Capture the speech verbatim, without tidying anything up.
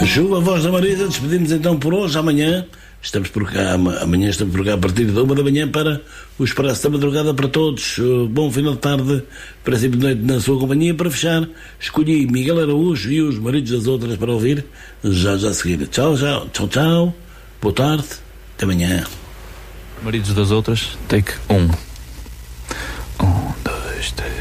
Chuva, voz da Marisa, despedimos então por hoje. Amanhã estamos por cá, amanhã estamos por cá a partir da uma da manhã para o Expresso da Madrugada para todos. Bom final de tarde, princípio de noite na sua companhia. Para fechar, escolhi Miguel Araújo e os maridos das outras para ouvir já já a seguir. Tchau, tchau, tchau, tchau, boa tarde, até amanhã. Maridos das outras, take um. Um, dois, três.